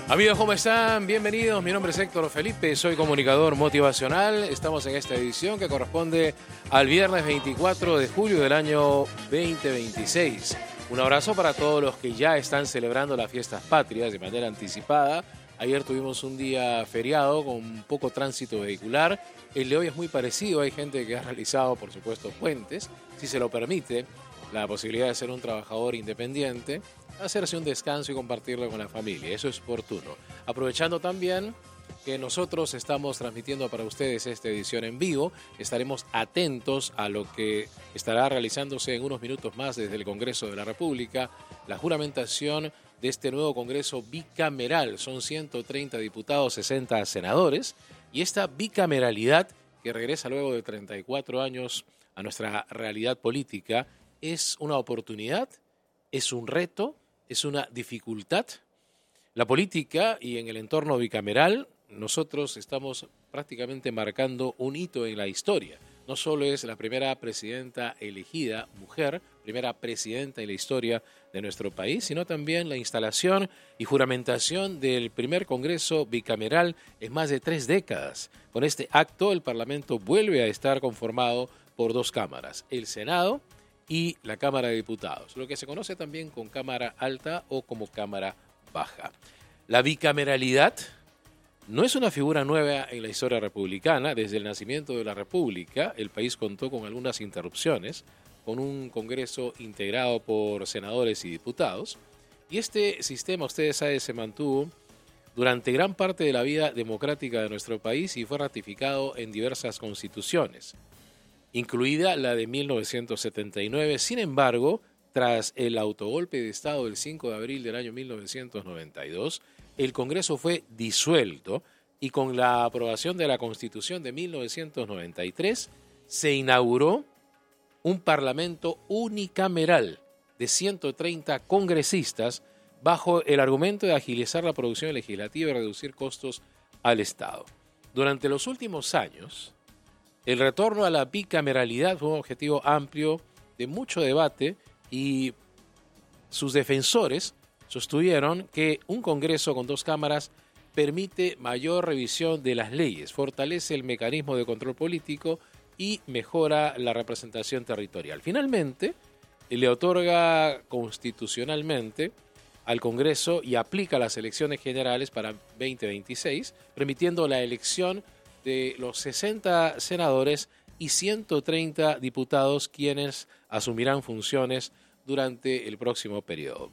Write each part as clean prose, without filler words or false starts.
Amigos, ¿cómo están? Bienvenidos. Mi nombre es Héctor Felipe, soy comunicador motivacional. Estamos en esta edición que corresponde al viernes 24 de julio del año 2026. Un abrazo para todos los que ya están celebrando las fiestas patrias de manera anticipada. Ayer tuvimos un día feriado con poco tránsito vehicular. El de hoy es muy parecido. Hay gente que ha realizado, por supuesto, puentes, si se lo permite, la posibilidad de ser un trabajador independiente, hacerse un descanso y compartirlo con la familia. Eso es oportuno. Aprovechando también que nosotros estamos transmitiendo para ustedes esta edición en vivo, estaremos atentos a lo que estará realizándose en unos minutos más desde el Congreso de la República, la juramentación de este nuevo Congreso bicameral. Son 130 diputados, 60 senadores, y esta bicameralidad, que regresa luego de 34 años a nuestra realidad política, es una oportunidad, es un reto, es una dificultad. La política y en el entorno bicameral, nosotros estamos prácticamente marcando un hito en la historia. No solo es la primera presidenta elegida, mujer, primera presidenta en la historia de nuestro país, sino también la instalación y juramentación del primer Congreso bicameral en más de 3 décadas. Con este acto, el Parlamento vuelve a estar conformado por 2 cámaras, el Senado y la Cámara de Diputados, lo que se conoce también con Cámara Alta o como Cámara Baja. La bicameralidad no es una figura nueva en la historia republicana. Desde el nacimiento de la República, el país contó con algunas interrupciones, con un Congreso integrado por senadores y diputados, y este sistema, ustedes saben, se mantuvo durante gran parte de la vida democrática de nuestro país y fue ratificado en diversas constituciones, incluida la de 1979. Sin embargo, tras el autogolpe de Estado del 5 de abril del año 1992, el Congreso fue disuelto y con la aprobación de la Constitución de 1993 se inauguró un Parlamento unicameral de 130 congresistas bajo el argumento de agilizar la producción legislativa y reducir costos al Estado. Durante los últimos años, el retorno a la bicameralidad fue un objetivo amplio de mucho debate y sus defensores sostuvieron que un Congreso con 2 cámaras permite mayor revisión de las leyes, fortalece el mecanismo de control político y mejora la representación territorial. Finalmente, le otorga constitucionalmente al Congreso y aplica las elecciones generales para 2026, permitiendo la elección de los 60 senadores y 130 diputados quienes asumirán funciones durante el próximo periodo,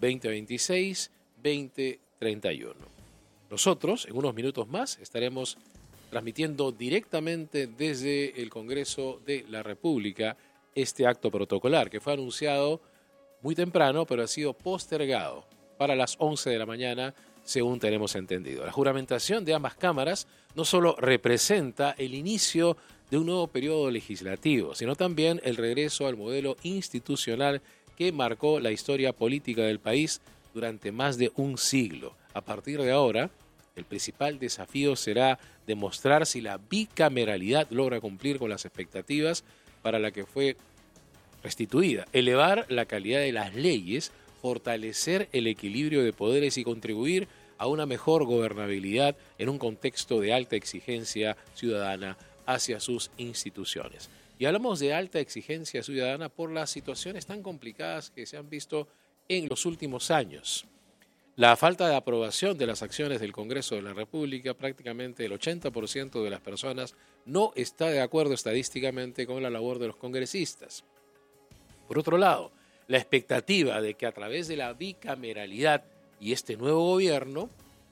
2026-2031. Nosotros, en unos minutos más, estaremos transmitiendo directamente desde el Congreso de la República este acto protocolar que fue anunciado muy temprano, pero ha sido postergado para las 11 de la mañana, según tenemos entendido. La juramentación de ambas cámaras no solo representa el inicio de un nuevo periodo legislativo, sino también el regreso al modelo institucional que marcó la historia política del país durante más de un siglo. A partir de ahora, el principal desafío será demostrar si la bicameralidad logra cumplir con las expectativas para la que fue restituida, elevar la calidad de las leyes, fortalecer el equilibrio de poderes y contribuir a una mejor gobernabilidad en un contexto de alta exigencia ciudadana hacia sus instituciones. Y hablamos de alta exigencia ciudadana por las situaciones tan complicadas que se han visto en los últimos años. La falta de aprobación de las acciones del Congreso de la República, prácticamente el 80% de las personas no está de acuerdo estadísticamente con la labor de los congresistas. Por otro lado, la expectativa de que a través de la bicameralidad y este nuevo gobierno,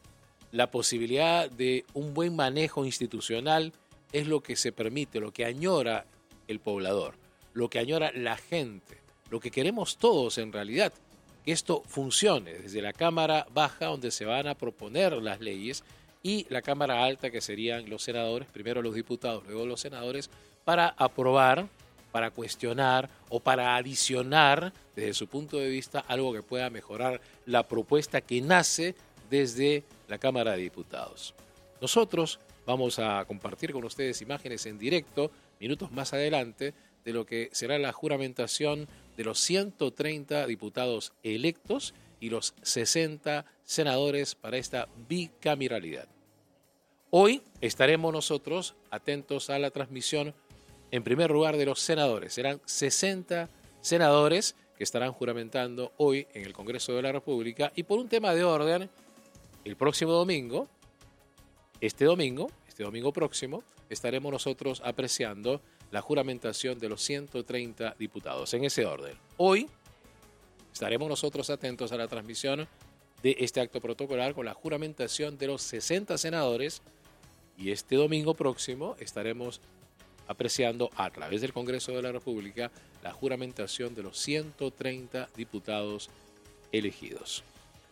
la posibilidad de un buen manejo institucional es lo que se permite, lo que añora el poblador, lo que añora la gente, lo que queremos todos en realidad, que esto funcione desde la Cámara Baja, donde se van a proponer las leyes, y la Cámara Alta, que serían los senadores, primero los diputados, luego los senadores, para aprobar, para cuestionar o para adicionar desde su punto de vista algo que pueda mejorar la propuesta que nace desde la Cámara de Diputados. Nosotros vamos a compartir con ustedes imágenes en directo, minutos más adelante, de lo que será la juramentación de los 130 diputados electos y los 60 senadores para esta bicameralidad. Hoy estaremos nosotros atentos a la transmisión, en primer lugar, de los senadores. Serán 60 senadores que estarán juramentando hoy en el Congreso de la República, y por un tema de orden, el próximo domingo, este domingo próximo, estaremos nosotros apreciando la juramentación de los 130 diputados. En ese orden, hoy estaremos nosotros atentos a la transmisión de este acto protocolar con la juramentación de los 60 senadores, y este domingo próximo estaremos apreciando a través del Congreso de la República la juramentación de los 130 diputados elegidos.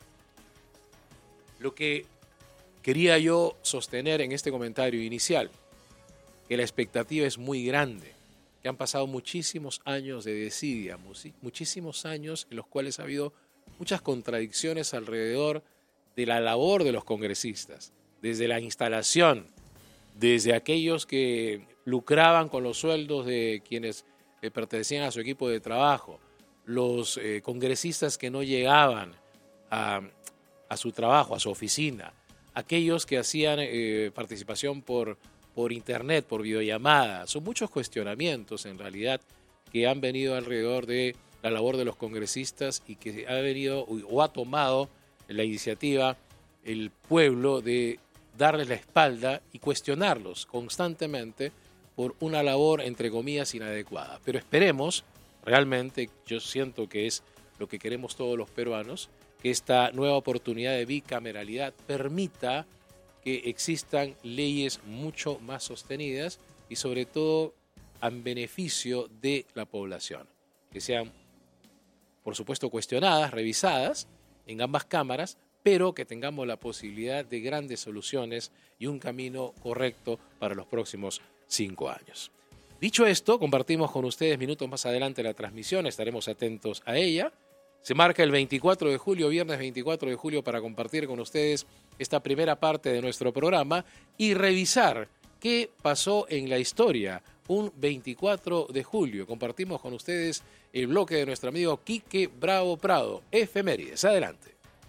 Lo que quería yo sostener en este comentario inicial, que la expectativa es muy grande, que han pasado muchísimos años de desidia, muchísimos años en los cuales ha habido muchas contradicciones alrededor de la labor de los congresistas, desde la instalación, desde aquellos que lucraban con los sueldos de quienes pertenecían a su equipo de trabajo, los congresistas que no llegaban a su trabajo, a su oficina, aquellos que hacían participación por internet, por videollamada. Son muchos cuestionamientos en realidad que han venido alrededor de la labor de los congresistas y que ha venido o ha tomado la iniciativa el pueblo de darles la espalda y cuestionarlos constantemente por una labor, entre comillas, inadecuada. Pero esperemos, realmente, yo siento que es lo que queremos todos los peruanos, que esta nueva oportunidad de bicameralidad permita que existan leyes mucho más sostenidas y sobre todo en beneficio de la población, que sean, por supuesto, cuestionadas, revisadas en ambas cámaras, pero que tengamos la posibilidad de grandes soluciones y un camino correcto para los próximos 5 años. Dicho esto, compartimos con ustedes minutos más adelante la transmisión, estaremos atentos a ella. Se marca el 24 de julio, viernes 24 de julio, para compartir con ustedes esta primera parte de nuestro programa y revisar qué pasó en la historia un 24 de julio. Compartimos con ustedes el bloque de nuestro amigo Quique Bravo Prado, Efemérides. Adelante.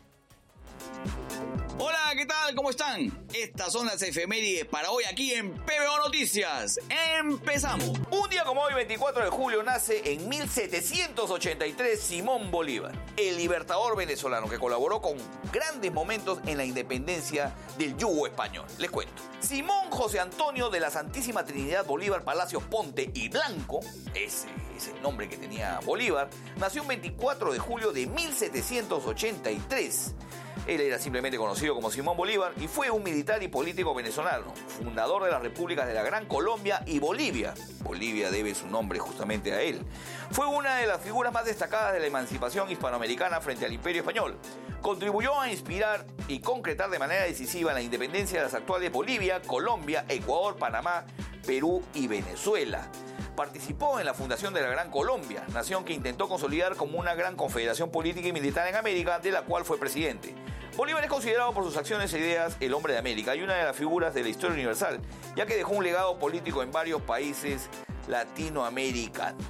Hola, ¿qué tal? ¿Cómo están? Estas son las efemérides para hoy aquí en PBO Noticias. ¡Empezamos! Un día como hoy, 24 de julio, nace en 1783 Simón Bolívar, el libertador venezolano que colaboró con grandes momentos en la independencia del yugo español. Les cuento. Simón José Antonio de la Santísima Trinidad Bolívar Palacios Ponte y Blanco, ese es el nombre que tenía Bolívar, nació el 24 de julio de 1783. Él era simplemente conocido como Simón Bolívar y fue un militar y político venezolano, fundador de las repúblicas de la Gran Colombia y Bolivia. Bolivia debe su nombre justamente a él. Fue una de las figuras más destacadas de la emancipación hispanoamericana frente al Imperio Español. Contribuyó a inspirar y concretar de manera decisiva la independencia de las actuales Bolivia, Colombia, Ecuador, Panamá, Perú y Venezuela. Participó en la fundación de la Gran Colombia, nación que intentó consolidar como una gran confederación política y militar en América, de la cual fue presidente. Bolívar es considerado por sus acciones e ideas el hombre de América y una de las figuras de la historia universal, ya que dejó un legado político en varios países latinoamericanos.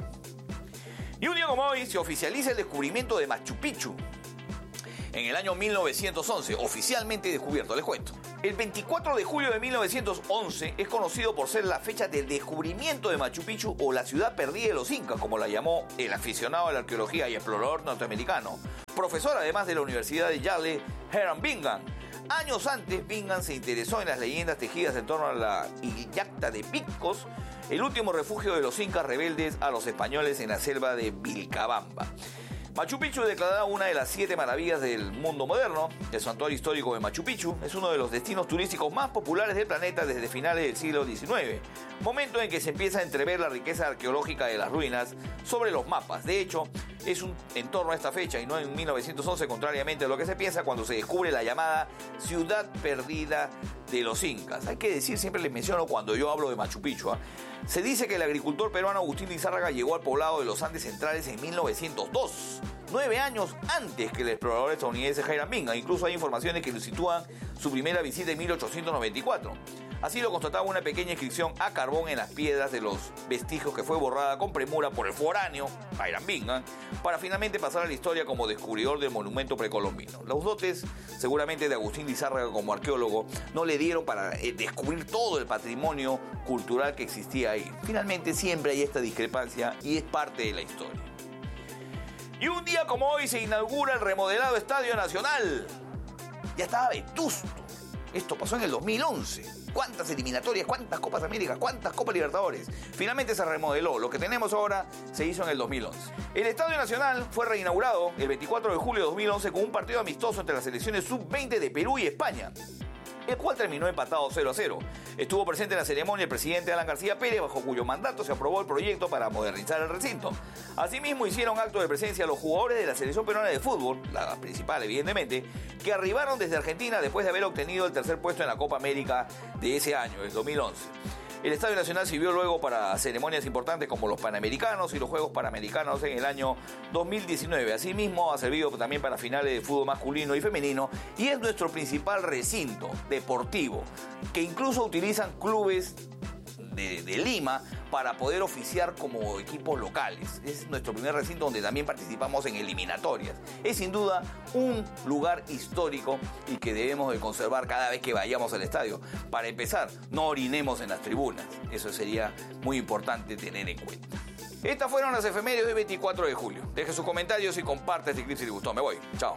Y un día como hoy se oficializa el descubrimiento de Machu Picchu. En el año 1911, oficialmente descubierto, les cuento. El 24 de julio de 1911 es conocido por ser la fecha del descubrimiento de Machu Picchu, o la ciudad perdida de los incas, como la llamó el aficionado a la arqueología y explorador norteamericano, profesor además de la Universidad de Yale, Hiram Bingham. Años antes, Bingham se interesó en las leyendas tejidas en torno a la Illacta de Picos, el último refugio de los incas rebeldes a los españoles en la selva de Vilcabamba. Machu Picchu, declarada una de las 7 maravillas del mundo moderno, el santuario histórico de Machu Picchu es uno de los destinos turísticos más populares del planeta desde finales del siglo XIX, momento en que se empieza a entrever la riqueza arqueológica de las ruinas sobre los mapas. De hecho, es en torno a esta fecha y no en 1911, contrariamente a lo que se piensa, cuando se descubre la llamada ciudad perdida de los incas. Hay que decir, siempre les menciono cuando yo hablo de Machu Picchu, Se dice que el agricultor peruano Agustín Lizárraga llegó al poblado de los Andes Centrales en 1902. 9 años antes que el explorador estadounidense Hiram Bingham. Incluso hay informaciones que lo sitúan su primera visita en 1894. Así lo constataba una pequeña inscripción a carbón en las piedras de los vestigios que fue borrada con premura por el foráneo Hiram Bingham para finalmente pasar a la historia como descubridor del monumento precolombino. Los dotes, seguramente de Agustín Lizárraga como arqueólogo, no le dieron para descubrir todo el patrimonio cultural que existía ahí. Finalmente siempre hay esta discrepancia y es parte de la historia. Y un día como hoy se inaugura el remodelado Estadio Nacional. Ya estaba vetusto. Esto pasó en el 2011. ¿Cuántas eliminatorias? ¿Cuántas Copas Américas? ¿Cuántas Copas Libertadores? Finalmente se remodeló. Lo que tenemos ahora se hizo en el 2011. El Estadio Nacional fue reinaugurado el 24 de julio de 2011 con un partido amistoso entre las selecciones sub-20 de Perú y España, el cual terminó empatado 0-0. Estuvo presente en la ceremonia el presidente Alan García Pérez, bajo cuyo mandato se aprobó el proyecto para modernizar el recinto. Asimismo, hicieron acto de presencia los jugadores de la selección peruana de fútbol, la principal evidentemente, que arribaron desde Argentina después de haber obtenido el tercer puesto en la Copa América de ese año, el 2011. El Estadio Nacional sirvió luego para ceremonias importantes como los Panamericanos y los Juegos Panamericanos en el año 2019. Asimismo, ha servido también para finales de fútbol masculino y femenino y es nuestro principal recinto deportivo, que incluso utilizan clubes de Lima para poder oficiar como equipos locales. Es nuestro primer recinto donde también participamos en eliminatorias. Es sin duda un lugar histórico y que debemos de conservar cada vez que vayamos al estadio. Para empezar, no orinemos en las tribunas. Eso sería muy importante tener en cuenta. Estas fueron las efemérides del 24 de julio. Deje sus comentarios y comparte este clip si les gustó. Me voy. Chao.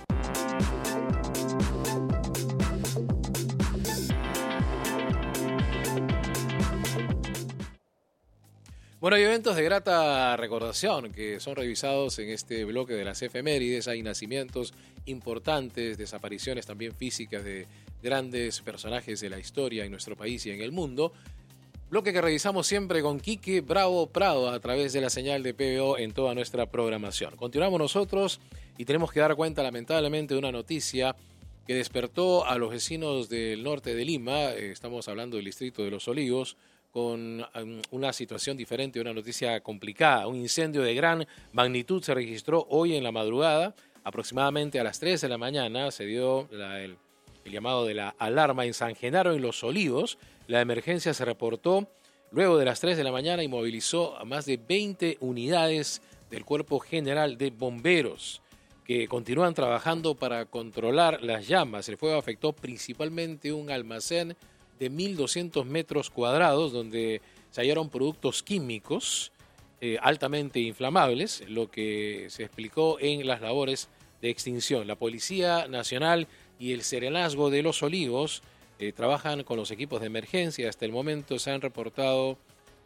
Bueno, hay eventos de grata recordación que son revisados en este bloque de las efemérides. Hay nacimientos importantes, desapariciones también físicas de grandes personajes de la historia en nuestro país y en el mundo. Bloque que revisamos siempre con Quique Bravo Prado a través de la señal de PBO en toda nuestra programación. Continuamos nosotros y tenemos que dar cuenta lamentablemente de una noticia que despertó a los vecinos del norte de Lima. Estamos hablando del distrito de Los Olivos, con una situación diferente, una noticia complicada. Un incendio de gran magnitud se registró hoy en la madrugada, aproximadamente a las 3 de la mañana. Se dio el llamado de la alarma en San Genaro, en Los Olivos. La emergencia se reportó luego de las 3 de la mañana y movilizó a más de 20 unidades del Cuerpo General de Bomberos, que continúan trabajando para controlar las llamas. El fuego afectó principalmente un almacén de 1.200 metros cuadrados, donde se hallaron productos químicos altamente inflamables, lo que se explicó en las labores de extinción. La Policía Nacional y el Serenazgo de Los Olivos trabajan con los equipos de emergencia. Hasta el momento se han reportado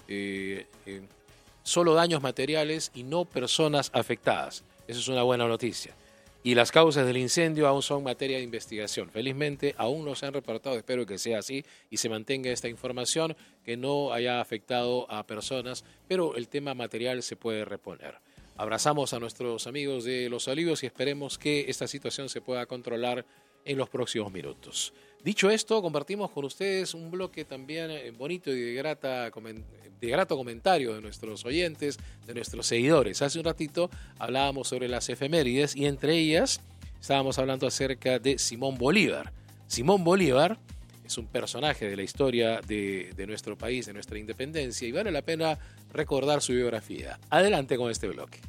solo daños materiales y no personas afectadas. Eso es una buena noticia. Y las causas del incendio aún son materia de investigación. Felizmente aún no se han reportado, espero que sea así y se mantenga esta información, que no haya afectado a personas, pero el tema material se puede reponer. Abrazamos a nuestros amigos de Los Olivos y esperemos que esta situación se pueda controlar en los próximos minutos. Dicho esto, compartimos con ustedes un bloque también bonito y de grato comentario de nuestros oyentes, de nuestros seguidores. Hace un ratito hablábamos sobre las efemérides y entre ellas estábamos hablando acerca de Simón Bolívar. Simón Bolívar es un personaje de la historia de nuestro país, de nuestra independencia, y vale la pena recordar su biografía. Adelante con este bloque.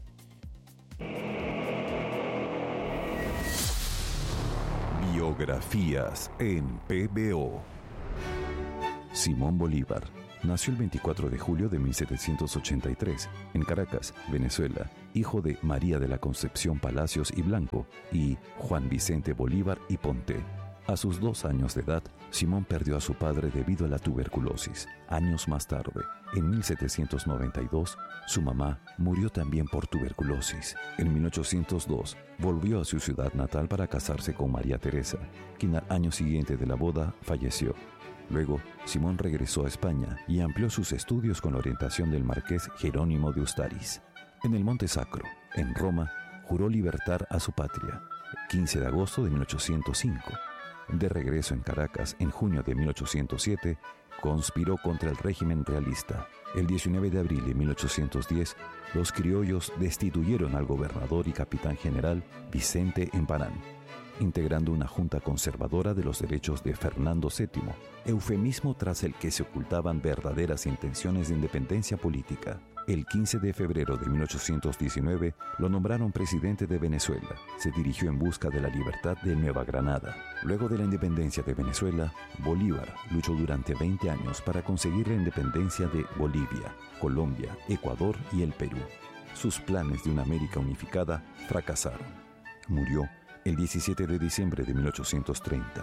Biografías en PBO. Simón Bolívar nació el 24 de julio de 1783 en Caracas, Venezuela, hijo de María de la Concepción Palacios y Blanco y Juan Vicente Bolívar y Ponte. A sus 2 años de edad, Simón perdió a su padre debido a la tuberculosis. Años más tarde, en 1792, su mamá murió también por tuberculosis. En 1802, volvió a su ciudad natal para casarse con María Teresa, quien al año siguiente de la boda falleció. Luego, Simón regresó a España y amplió sus estudios con la orientación del marqués Jerónimo de Ustariz. En el Monte Sacro, en Roma, juró libertar a su patria, el 15 de agosto de 1805. De regreso en Caracas en junio de 1807, conspiró contra el régimen realista. El 19 de abril de 1810, los criollos destituyeron al gobernador y capitán general Vicente Emparán, integrando una junta conservadora de los derechos de Fernando VII, eufemismo tras el que se ocultaban verdaderas intenciones de independencia política. El 15 de febrero de 1819 lo nombraron presidente de Venezuela. Se dirigió en busca de la libertad de Nueva Granada. Luego de la independencia de Venezuela, Bolívar luchó durante 20 años para conseguir la independencia de Bolivia, Colombia, Ecuador y el Perú. Sus planes de una América unificada fracasaron. Murió el 17 de diciembre de 1830.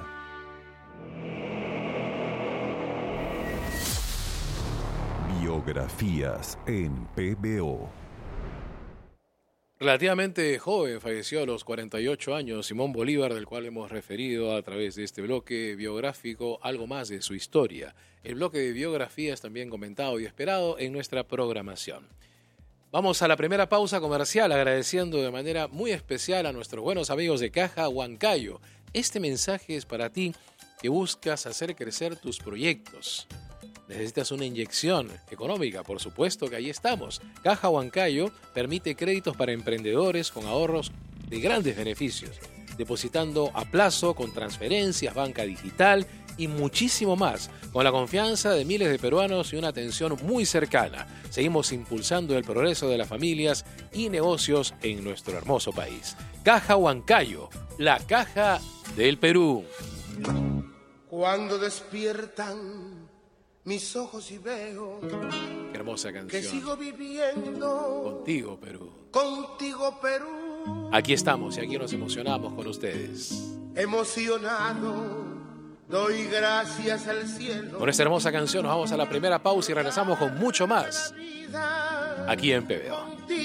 Biografías en PBO. Relativamente joven, falleció a los 48 años Simón Bolívar, del cual hemos referido a través de este bloque biográfico algo más de su historia. El bloque de biografías también comentado y esperado en nuestra programación. Vamos a la primera pausa comercial, agradeciendo de manera muy especial a nuestros buenos amigos de Caja Huancayo. Este mensaje es para ti que buscas hacer crecer tus proyectos. Necesitas una inyección económica, por supuesto que ahí estamos. Caja Huancayo permite créditos para emprendedores con ahorros de grandes beneficios, depositando a plazo, con transferencias, banca digital y muchísimo más, con la confianza de miles de peruanos y una atención muy cercana. Seguimos impulsando el progreso de las familias y negocios en nuestro hermoso país. Caja Huancayo, la caja del Perú. Cuando despiertan mis ojos y veo Qué hermosa canción. que sigo viviendo Contigo, Perú. Contigo, Perú. Aquí estamos y aquí nos emocionamos con ustedes. Emocionado, doy gracias al cielo. Con esta hermosa canción nos vamos a la primera pausa y regresamos con mucho más aquí en PBO.